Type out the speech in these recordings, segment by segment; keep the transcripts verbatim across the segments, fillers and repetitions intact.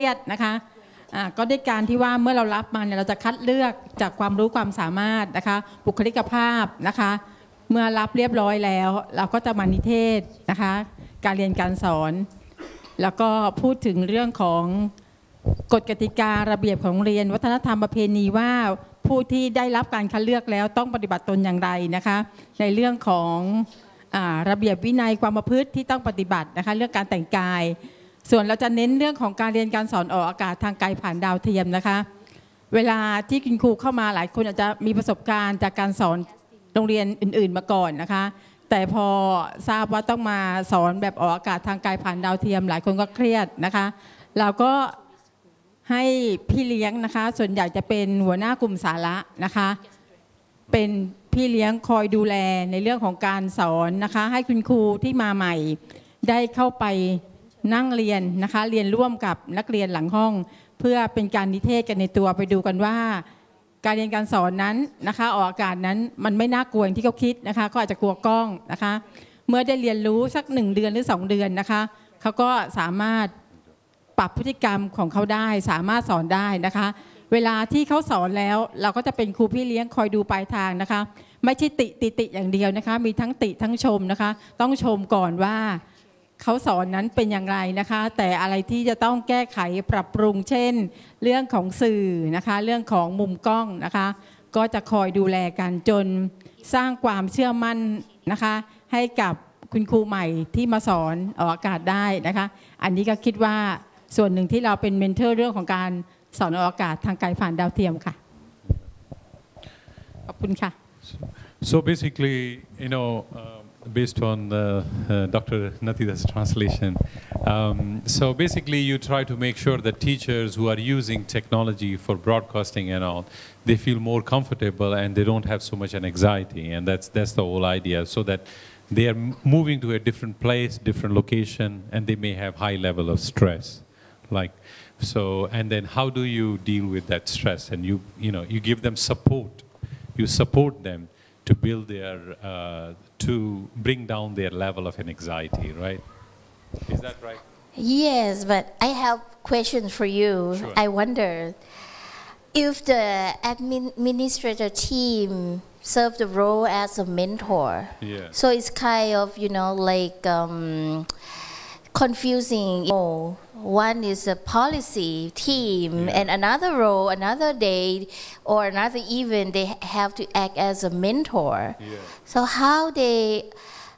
รียดนะคะอ่าก็ด้วยการที่ว่าเมื่อเรารับมาเนี่ยเราจะคัดเลือกจากความรู้ความสามารถนะคะบุคลิกภาพนะคะเมื่อรับเรียบร้อยแล้วเราก็จะมานิเทศนะคะการเรียนการสอนแล้วก็พูดถึงเรื่องของกฎกติการะเบียบของโรงเรียนวัฒนธรรมประเพณีว่าผู้ที่ได้รับการคัดเลือกแล้วต้องปฏิบัติตนอย่างไรนะคะในเรื่องของอ่าระเบียบวินัยความประพฤติที่ต้องปฏิบัตินะคะเรื่องการแต่งกายส่วนเราจะเน้นเรื่องของการเรียนการสอนออกอากาศทางไกลผ่านดาวเทียมนะคะเวลาที่คุณครูเข้ามาหลายคนอาจจะมีประสบการณ์จากการสอนโรงเรียนอื่นๆมาก่อนนะคะแต่พอทราบว่าต้องมาสอนแบบออกอากาศทางไกลผ่านดาวเทียมหลายคนก็เครียดนะคะเราก็ให้พี่เลี้ยงนะคะส่วนใหญ่จะเป็นหัวหน้ากลุ่มสาระนะคะเป็นพี่เลี้ยงคอยดูแลในเรื่องของการสอนนะคะให้คุณครูที่มาใหม่ได้เข้าไปนั่งเรียนนะคะเรียนร่วมกับนักเรียนหลังห้องเพื่อเป็นการนิเทศกันในตัวไปดูกันว่าการเรียนการสอนนั้นนะคะออกอากาศนั้นมันไม่น่ากลัวอย่างที่เขาคิดนะคะก็อาจจะกลัวกล้องนะคะเมื่อได้เรียนรู้สักหนึ่งเดือนหรือสองเดือนนะคะเขาก็สามารถปรับพฤติกรรมของเขาได้สามารถสอนได้นะคะเวลาที่เขาสอนแล้วเราก็จะเป็นครูพี่เลี้ยงคอยดูปลายทางนะคะไม่ใช่ติติติอย่างเดียวนะคะมีทั้งติทั้งชมนะคะต้องชมก่อนว่าเขาสอนนั้นเป็นอย่างไรนะคะแต่อะไรที่จะต้องแก้ไขปรับปรุงเช่นเรื่องของสื่อนะคะเรื่องของมุมกล้องนะคะก็จะคอยดูแลกันจนสร้างความเชื่อมั่นนะคะให้กับคุณครูใหม่ที่มาสอนออกอากาศได้นะคะอันนี้ก็คิดว่าส่วนหนึ่งที่เราเป็นเมนเทอร์เรื่องของการสอนออกอากาศทางไกลผ่านดาวเทียมค่ะขอบคุณค่ะ So basically, you know, uh, based on the, uh, Doctor Nathida's translation, um, so basically you try to make sure that teachers who are using technology for broadcasting and all, they feel more comfortable and they don't have so much an anxiety, and that's that's the whole idea, so that they are moving to a different place, different location, and they may have high level of stress, like so. And then how do you deal with that stress? And you you know you give them support, you support them to build their, uh, to bring down their level of anxiety, right? Is that right? Yes, but I have questions for you. Sure. I wonder if the administrator team serve the role as a mentor. Yeah. So it's kind of, you know, like um, confusing. Oh, one is a policy team, Yeah. and another role, another day, or another event, they have to act as a mentor. Yeah. So how they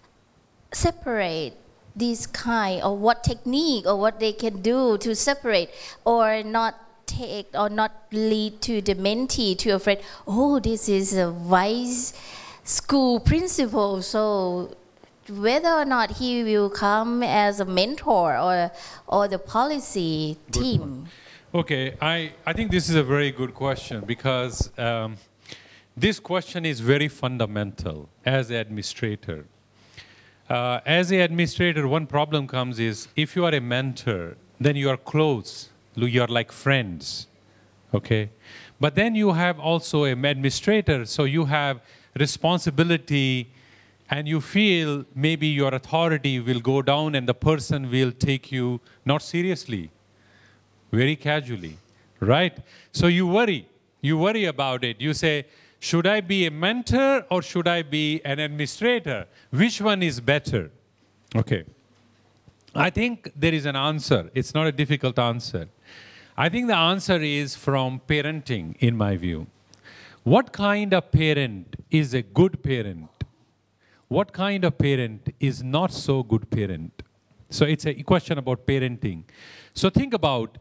separate this kind, or what technique, or what they can do to separate, or not take, or not lead to the mentee to afraid, oh, this is a vice school principal, so whether or not he will come as a mentor or or the policy Good team. one. Okay, I, I think this is a very good question, because um, this question is very fundamental as an administrator. Uh, as an administrator, one problem comes is if you are a mentor, then you are close, you are like friends, okay? But then you have also an administrator, so you have responsibility, and you feel maybe your authority will go down and the person will take you not seriously, very casually, right? So you worry, you worry about it. You say, should I be a mentor or should I be an administrator? Which one is better? Okay. I think there is an answer. It's not a difficult answer. I think the answer is from parenting, in my view. What kind of parent is a good parent? What kind of parent is not so good parent? So it's a question about parenting. So think about,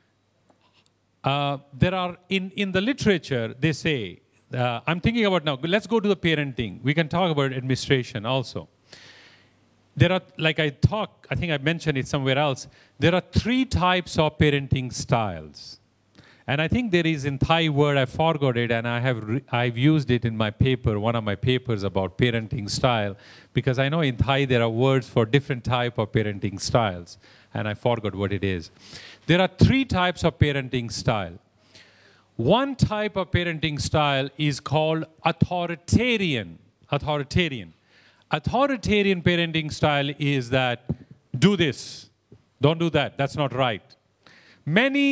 uh, there are, in, in the literature, they say, uh, I'm thinking about now, let's go to the parenting. We can talk about administration also. There are, like I talk, I think I mentioned it somewhere else, there are three types of parenting styles. And I think there is in Thai word, I forgot it, and I have re I've used it in my paper, one of my papers about parenting style, because I know in Thai there are words for different type of parenting styles, and I forgot what it is. There are three types of parenting style. One type of parenting style is called authoritarian. Authoritarian. Authoritarian parenting style is that, do this, don't do that, that's not right. Many